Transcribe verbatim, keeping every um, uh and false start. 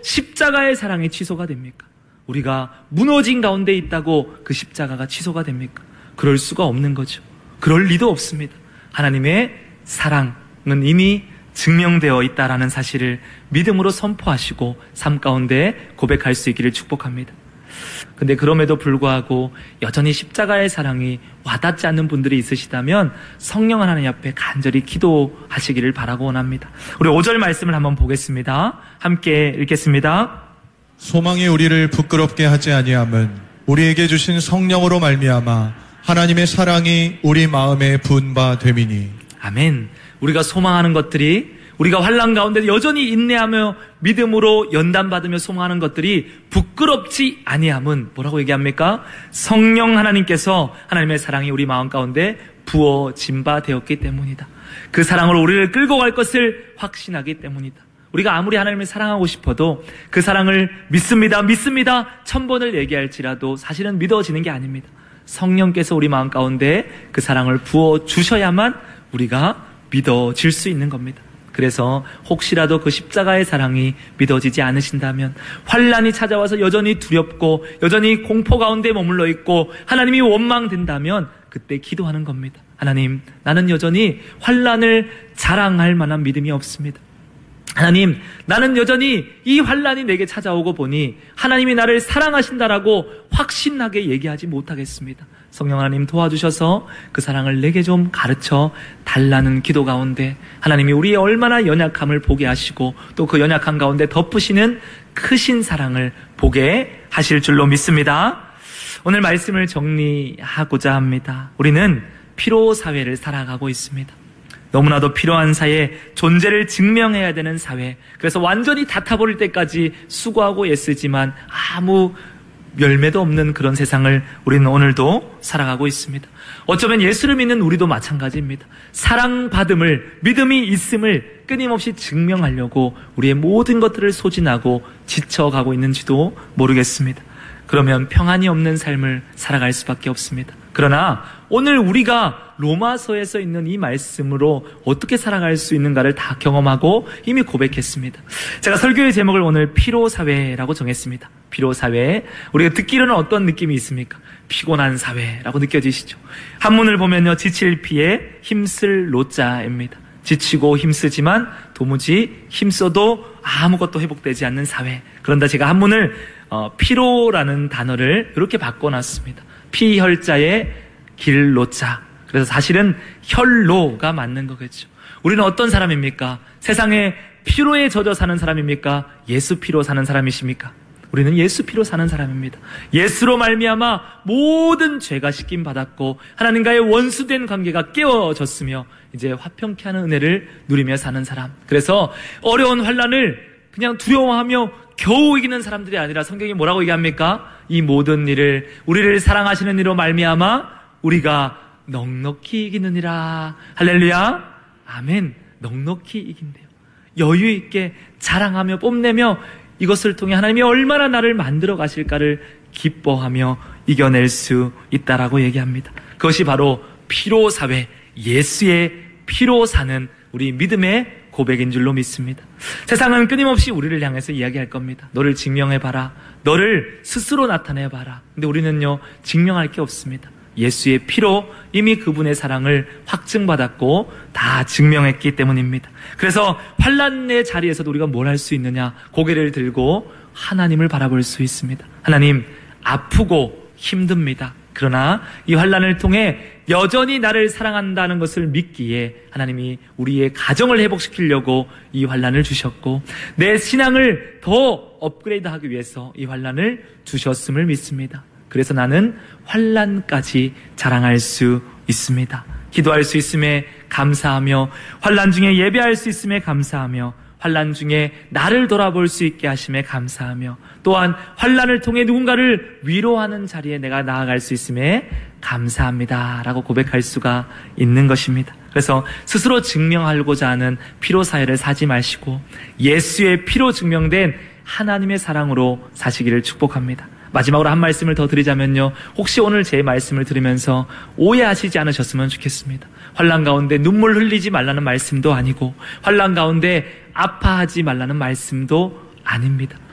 십자가의 사랑이 취소가 됩니까? 우리가 무너진 가운데 있다고 그 십자가가 취소가 됩니까? 그럴 수가 없는 거죠. 그럴 리도 없습니다. 하나님의 사랑은 이미 증명되어 있다라는 사실을 믿음으로 선포하시고 삶 가운데 고백할 수 있기를 축복합니다. 근데 그럼에도 불구하고 여전히 십자가의 사랑이 와닿지 않는 분들이 있으시다면 성령 하나님 앞에 간절히 기도하시기를 바라고 원합니다. 우리 오 절 말씀을 한번 보겠습니다. 함께 읽겠습니다. 소망이 우리를 부끄럽게 하지 아니함은 우리에게 주신 성령으로 말미암아 하나님의 사랑이 우리 마음에 부은 바 됨이니. 아멘. 우리가 소망하는 것들이, 우리가 환난 가운데 여전히 인내하며 믿음으로 연단받으며 소망하는 것들이 부끄럽지 아니함은 뭐라고 얘기합니까? 성령 하나님께서 하나님의 사랑이 우리 마음 가운데 부어진 바 되었기 때문이다. 그 사랑으로 우리를 끌고 갈 것을 확신하기 때문이다. 우리가 아무리 하나님을 사랑하고 싶어도 그 사랑을 믿습니다, 믿습니다 천 번을 얘기할지라도 사실은 믿어지는 게 아닙니다. 성령께서 우리 마음 가운데 그 사랑을 부어주셔야만 우리가 믿어질 수 있는 겁니다. 그래서 혹시라도 그 십자가의 사랑이 믿어지지 않으신다면, 환난이 찾아와서 여전히 두렵고 여전히 공포 가운데 머물러 있고 하나님이 원망된다면 그때 기도하는 겁니다. 하나님, 나는 여전히 환난을 자랑할 만한 믿음이 없습니다. 하나님, 나는 여전히 이 환난이 내게 찾아오고 보니 하나님이 나를 사랑하신다라고 확신하게 얘기하지 못하겠습니다. 성령 하나님 도와주셔서 그 사랑을 내게 좀 가르쳐 달라는 기도 가운데 하나님이 우리의 얼마나 연약함을 보게 하시고 또 그 연약함 가운데 덮으시는 크신 사랑을 보게 하실 줄로 믿습니다. 오늘 말씀을 정리하고자 합니다. 우리는 피로사회를 살아가고 있습니다. 너무나도 필요한 사회, 존재를 증명해야 되는 사회, 그래서 완전히 다 타버릴 때까지 수고하고 애쓰지만 아무 열매도 없는 그런 세상을 우리는 오늘도 살아가고 있습니다. 어쩌면 예수를 믿는 우리도 마찬가지입니다. 사랑받음을, 믿음이 있음을 끊임없이 증명하려고 우리의 모든 것들을 소진하고 지쳐가고 있는지도 모르겠습니다. 그러면 평안이 없는 삶을 살아갈 수밖에 없습니다. 그러나 오늘 우리가 로마서에서 있는 이 말씀으로 어떻게 살아갈 수 있는가를 다 경험하고 이미 고백했습니다. 제가 설교의 제목을 오늘 피로사회라고 정했습니다. 피로사회. 우리가 듣기로는 어떤 느낌이 있습니까? 피곤한 사회라고 느껴지시죠? 한문을 보면요, 지칠 피에 힘쓸 로자입니다. 지치고 힘쓰지만 도무지 힘써도 아무것도 회복되지 않는 사회. 그런데 제가 한문을 어, 피로라는 단어를 이렇게 바꿔놨습니다. 피혈자의 길로자. 그래서 사실은 혈로가 맞는 거겠죠. 우리는 어떤 사람입니까? 세상에 피로에 젖어 사는 사람입니까? 예수 피로 사는 사람이십니까? 우리는 예수 피로 사는 사람입니다. 예수로 말미암아 모든 죄가 씻김 받았고 하나님과의 원수된 관계가 깨어졌으며 이제 화평케 하는 은혜를 누리며 사는 사람. 그래서 어려운 환난을 그냥 두려워하며 겨우 이기는 사람들이 아니라 성경이 뭐라고 얘기합니까? 이 모든 일을 우리를 사랑하시는 이로 말미암아 우리가 넉넉히 이기느니라. 할렐루야. 아멘. 넉넉히 이긴대요. 여유 있게 자랑하며 뽐내며 이것을 통해 하나님이 얼마나 나를 만들어 가실까를 기뻐하며 이겨낼 수 있다라고 얘기합니다. 그것이 바로 피로사회, 예수의 피로 사는 우리 믿음의 고백인 줄로 믿습니다. 세상은 끊임없이 우리를 향해서 이야기할 겁니다. 너를 증명해봐라. 너를 스스로 나타내봐라. 근데 우리는요, 증명할 게 없습니다. 예수의 피로 이미 그분의 사랑을 확증받았고 다 증명했기 때문입니다. 그래서 환난의 자리에서도 우리가 뭘 할 수 있느냐? 고개를 들고 하나님을 바라볼 수 있습니다. 하나님, 아프고 힘듭니다. 그러나 이 환난을 통해 여전히 나를 사랑한다는 것을 믿기에 하나님이 우리의 가정을 회복시키려고 이 환난을 주셨고 내 신앙을 더 업그레이드하기 위해서 이 환난을 주셨음을 믿습니다. 그래서 나는 환난까지 자랑할 수 있습니다. 기도할 수 있음에 감사하며 환난 중에 예배할 수 있음에 감사하며 환난 중에 나를 돌아볼 수 있게 하심에 감사하며 또한 환난을 통해 누군가를 위로하는 자리에 내가 나아갈 수 있음에 감사합니다 라고 고백할 수가 있는 것입니다. 그래서 스스로 증명하고자 하는 피로사회를 사지 마시고 예수의 피로 증명된 하나님의 사랑으로 사시기를 축복합니다. 마지막으로 한 말씀을 더 드리자면요, 혹시 오늘 제 말씀을 들으면서 오해하시지 않으셨으면 좋겠습니다. 환난 가운데 눈물 흘리지 말라는 말씀도 아니고 환난 가운데 아파하지 말라는 말씀도 아닙니다.